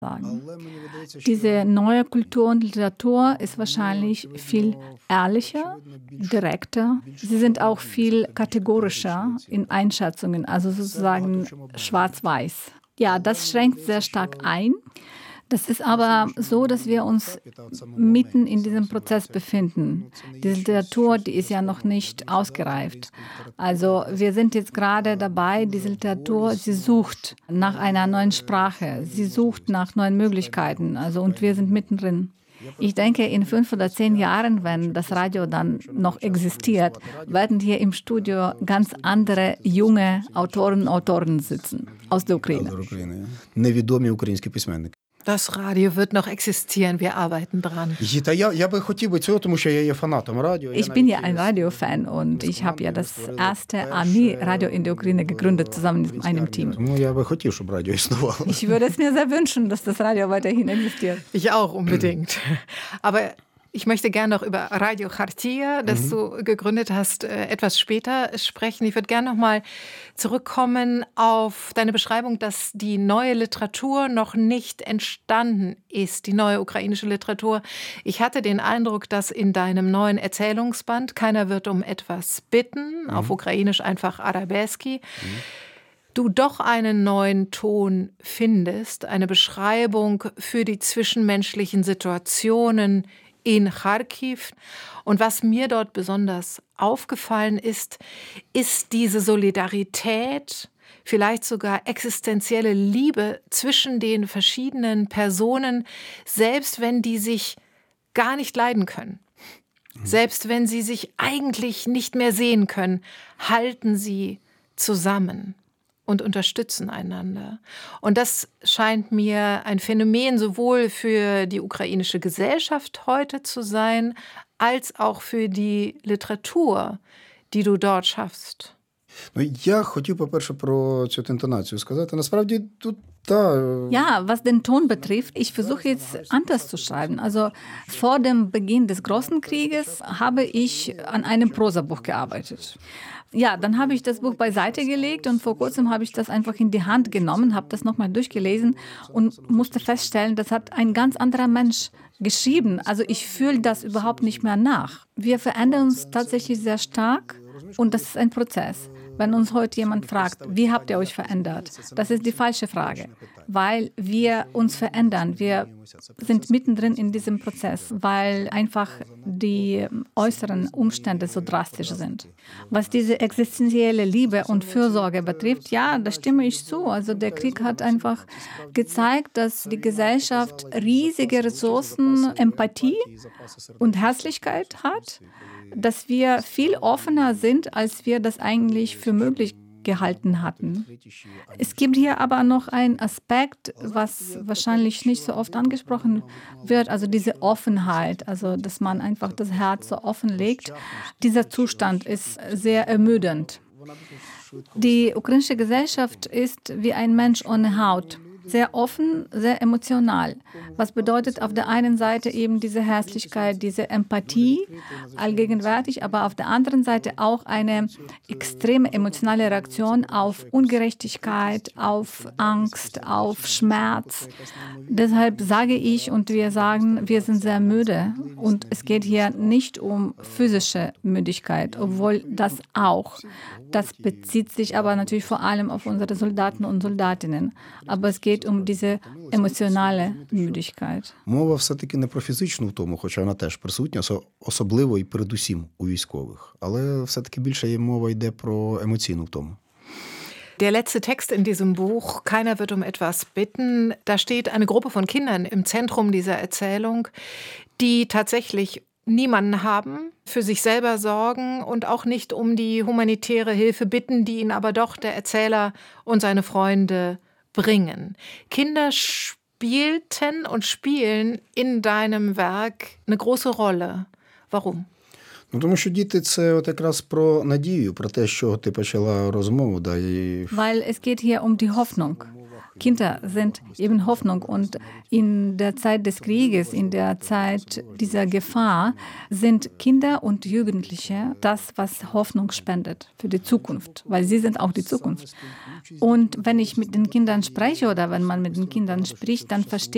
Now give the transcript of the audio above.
sagen. Diese neue Kultur und Literatur ist wahrscheinlich viel ehrlicher, direkter. Sie sind auch viel kategorischer in Einschätzungen, also sozusagen schwarz-weiß. Ja, das schränkt sehr stark ein. Das ist aber so, dass wir uns mitten in diesem Prozess befinden. Die Literatur, die ist ja noch nicht ausgereift. Also wir sind jetzt gerade dabei, diese Literatur, sie sucht nach einer neuen Sprache, sie sucht nach neuen Möglichkeiten. Also, und wir sind mittendrin. Ich denke, in 5 oder 10 Jahren, wenn das Radio dann noch existiert, werden hier im Studio ganz andere junge Autoren und Autoren sitzen aus der Ukraine. Невідомі українські письменники. Das Radio wird noch existieren, wir arbeiten dran. Ich bin ja ein Radiofan und ich habe ja das erste Armee-Radio in der Ukraine gegründet, zusammen mit einem Team. Ich würde es mir sehr wünschen, dass das Radio weiterhin existiert. Ich auch unbedingt. Aber ich möchte gerne noch über Radio Chartia, das du gegründet hast, etwas später sprechen. Ich würde gerne noch mal zurückkommen auf deine Beschreibung, dass die neue Literatur noch nicht entstanden ist, die neue ukrainische Literatur. Ich hatte den Eindruck, dass in deinem neuen Erzählungsband "Keiner wird um etwas bitten", auf Ukrainisch einfach Arabeski, du doch einen neuen Ton findest, eine Beschreibung für die zwischenmenschlichen Situationen in Charkiw. Und was mir dort besonders aufgefallen ist, ist diese Solidarität, vielleicht sogar existenzielle Liebe zwischen den verschiedenen Personen, selbst wenn die sich gar nicht leiden können. Selbst wenn sie sich eigentlich nicht mehr sehen können, halten sie zusammen und unterstützen einander. Und das scheint mir ein Phänomen sowohl für die ukrainische Gesellschaft heute zu sein, als auch für die Literatur, die du dort schaffst. Я хотів, по-перше, про цю інтонацію сказати. Насправді тут Ja, was den Ton betrifft, ich versuche jetzt anders zu schreiben. Also vor dem Beginn des Großen Krieges habe ich an einem Prosabuch gearbeitet. Ja, dann habe ich das Buch beiseite gelegt und vor kurzem habe ich das einfach in die Hand genommen, habe das nochmal durchgelesen und musste feststellen, das hat ein ganz anderer Mensch geschrieben. Also ich fühle das überhaupt nicht mehr nach. Wir verändern uns tatsächlich sehr stark und das ist ein Prozess. Wenn uns heute jemand fragt, wie habt ihr euch verändert? Das ist die falsche Frage, weil wir uns verändern. Wir sind mittendrin in diesem Prozess, weil einfach die äußeren Umstände so drastisch sind. Was diese existenzielle Liebe und Fürsorge betrifft, ja, da stimme ich zu. Also der Krieg hat einfach gezeigt, dass die Gesellschaft riesige Ressourcen, Empathie und Herzlichkeit hat, dass wir viel offener sind, als wir das eigentlich für möglich gehalten hatten. Es gibt hier aber noch einen Aspekt, was wahrscheinlich nicht so oft angesprochen wird, also diese Offenheit, also dass man einfach das Herz so offen legt. Dieser Zustand ist sehr ermüdend. Die ukrainische Gesellschaft ist wie ein Mensch ohne Haut. Sehr offen, sehr emotional. Was bedeutet auf der einen Seite eben diese Herzlichkeit, diese Empathie, allgegenwärtig, aber auf der anderen Seite auch eine extreme emotionale Reaktion auf Ungerechtigkeit, auf Angst, auf Schmerz. Deshalb sage ich und wir sagen, wir sind sehr müde und es geht hier nicht um physische Müdigkeit, obwohl das auch. Das bezieht sich aber natürlich vor allem auf unsere Soldaten und Soldatinnen. Aber es geht um diese emotionale Müdigkeit. Мова все-таки не про фізичну втому, хоча вона теж присутня, особливо і передусім у військових. Але все-таки більше мова йде про емоційну втому. Der letzte Text in diesem Buch, "Keiner wird um etwas bitten", da steht eine Gruppe von Kindern im Zentrum dieser Erzählung, die tatsächlich niemanden haben, für sich selber sorgen und auch nicht um die humanitäre Hilfe bitten, die ihnen aber doch der Erzähler und seine Freunde bringen. Kinder spielten und spielen in deinem Werk eine große Rolle. Warum? Тому що діти – це от якраз про надію, про те, що ти почала розмову. Weil es geht hier um die Hoffnung. Kinder sind eben Hoffnung und in der Zeit des Krieges, in der Zeit dieser Gefahr sind Kinder und Jugendliche das, was Hoffnung spendet für die Zukunft, weil sie sind auch die Zukunft. Und wenn ich mit den Kindern spreche oder wenn man mit den Kindern spricht, dann verstehe